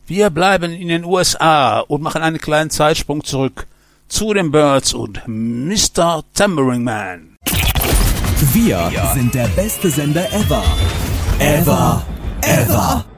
Wir bleiben in den USA und machen einen kleinen Zeitsprung zurück zu den Byrds und Mr. Tambourine Man. Wir sind der beste Sender ever. Ever.